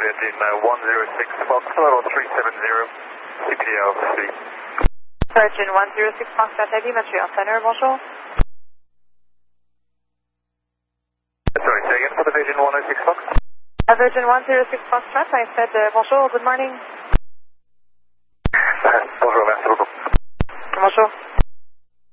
Virgin 106 Foxtrot or 370 CPDL City. Virgin 106 Foxtrot ID, Montreal Center, bonjour. Sorry, say again for the Virgin 106 Fox? Virgin 106 Foxtrot, I said bonjour, good morning.